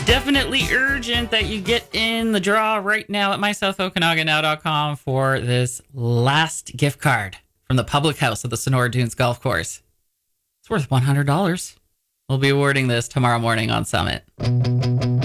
Definitely urgent that you get in the draw right now at mySouthOkanaganOw.com for this last gift card from the public house of the Sonora Dunes Golf Course. It's worth $100. We'll be awarding this tomorrow morning on Summit.